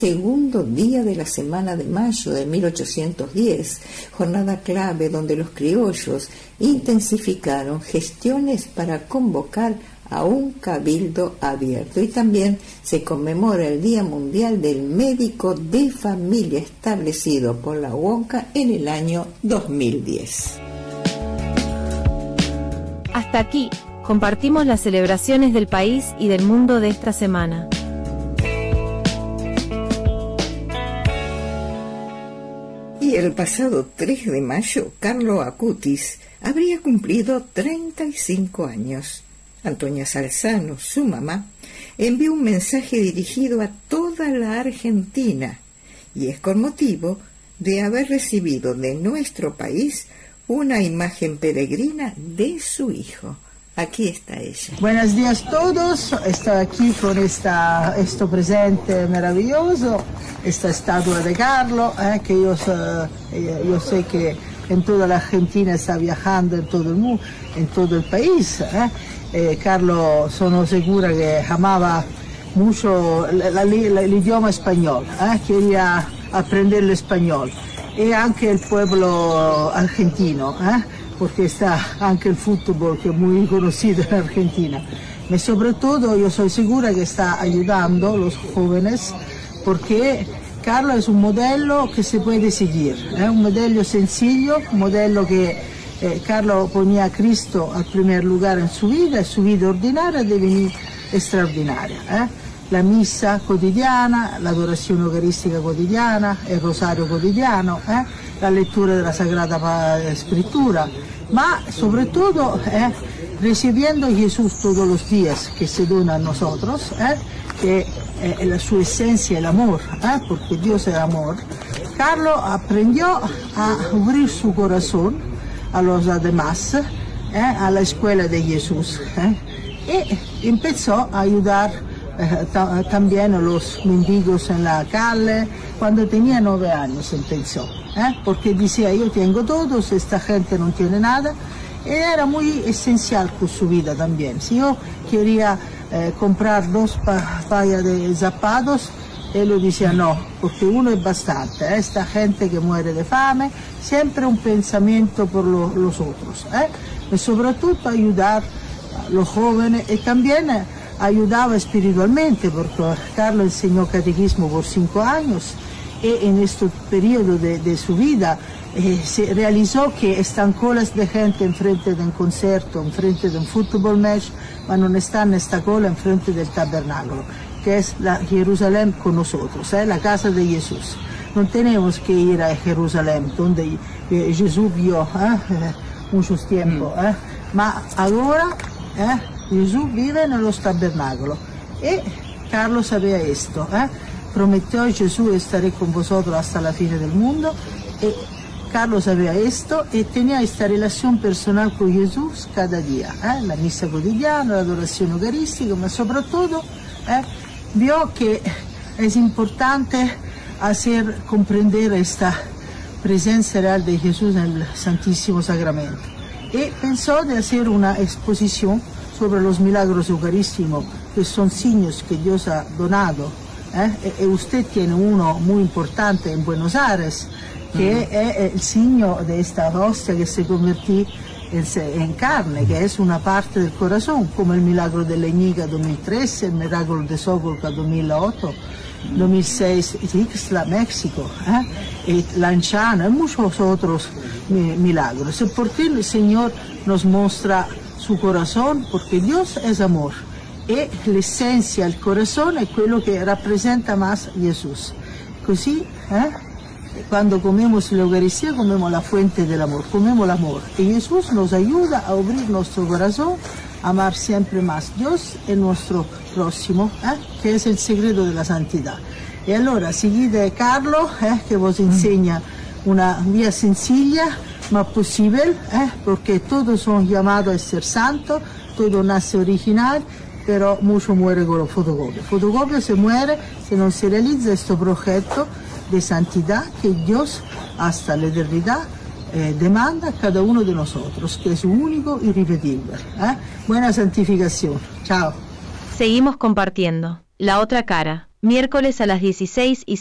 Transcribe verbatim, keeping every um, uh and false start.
Segundo día de la semana de mayo de mil ochocientos diez, jornada clave donde los criollos intensificaron gestiones para convocar a un cabildo abierto, y también se conmemora el Día Mundial del Médico de Familia establecido por la UONCA en el año dos mil diez. Hasta aquí, compartimos las celebraciones del país y del mundo de esta semana. Y el pasado tres de mayo, Carlo Acutis habría cumplido treinta y cinco años. Antonia Salzano, su mamá, envió un mensaje dirigido a toda la Argentina, y es con motivo de haber recibido de nuestro país una imagen peregrina de su hijo. Aquí está ella. Buenos días a todos. Estoy aquí con esta, este presente maravilloso, esta estatua de Carlo, eh, que yo, eh, yo sé que en toda la Argentina está viajando en todo el mundo, en todo el país. Eh. Eh, Carlo, sono segura que amaba mucho la, la, la, el idioma español, eh, quería aprender el español, y anche el pueblo argentino, eh, porque está anche el fútbol, que es muy conocido en Argentina. Y sobre todo yo soy segura que está ayudando a los jóvenes, porque Carlo es un modelo que se puede seguir, es un modelo sencillo, un modelo que eh, Carlo ponía a Cristo al primer lugar en su vida, y su vida ordinaria devenir extraordinaria. Eh? La misa quotidiana, l'adorazione eucaristica quotidiana, il rosario quotidiano, eh? la lettura della Sagrada Escritura, ma soprattutto eh, recibiendo a Jesús todos los días que se dona a nosotros, eh? que eh, la su esencia el amor, eh? porque Dios es amor. Carlo aprendió a abrir su corazón a los demás, eh? a la escuela de Jesús, eh? y empezó a ayudar eh, ta también a los mendigos en la calle. Cuando tenía nueve años empezó, eh? porque decía, yo tengo todos, esta gente no tiene nada, y era muy esencial con su vida también. Si yo quería eh, comprar dos pa pares de zapatos, él lo decía no, porque uno es bastante, ¿eh? Esta gente que muere de fame, siempre un pensamiento por lo, los otros, ¿eh? y sobre todo ayudar a los jóvenes, y también eh, ayudaba espiritualmente, porque Carlo enseñó catequismo por cinco años, y en este periodo de, de su vida eh, se realizó que están colas de gente enfrente de un concierto, enfrente de un fútbol match, ma non están en esta cola enfrente del tabernáculo, que es la Jerusalén con nosotros, ¿eh? la casa de Jesús. No tenemos que ir a Jerusalén, donde eh, Jesús vio eh, muchos tiempos, eh? ma ahora eh, Jesús vive en los tabernáculos. Y Carlos sabía esto, eh? prometió a Jesús, estaré con vosotros hasta la fin del mundo, y Carlos sabía esto y tenía esta relación personal con Jesús cada día, eh? la misa quotidiana, la adoración eucarística, ma soprattutto eh, vio que es importante hacer comprender esta presencia real de Jesús en el Santísimo Sacramento. Y pensó de hacer una exposición sobre los milagros eucarísticos, que son signos que Dios ha donado. ¿eh? Y usted tiene uno muy importante en Buenos Aires, que uh-huh. es el signo de esta hostia que se convirtió en carne, que es una parte del corazón, como el milagro de Leñiga dos mil trece, el milagro de Sokolka dos mil ocho, dos mil seis, Ixtla, México, ¿eh? y Lanchana, y muchos otros milagros. ¿Y por qué el Señor nos muestra su corazón? Porque Dios es amor, y la esencia del corazón es quello que representa más Jesús. Così, ¿eh? Cuando comemos la Eucaristía, comemos la fuente del amor, comemos el amor. Y Jesús nos ayuda a abrir nuestro corazón, a amar siempre más Dios y nuestro próximo, ¿eh? que es el secreto de la santidad. Y allora, seguite Carlo, eh, que vos enseña una vía sencilla, más posible, eh, porque todos son llamados a ser santos, todo nace original, pero mucho muere con la fotocopia. Fotocopia se muere si no se realiza este proyecto de santidad que Dios hasta la eternidad eh, demanda a cada uno de nosotros, que es único y irrepetible. ¿eh? Buena santificación. Chao. Seguimos compartiendo. La otra cara. miércoles a las dieciséis y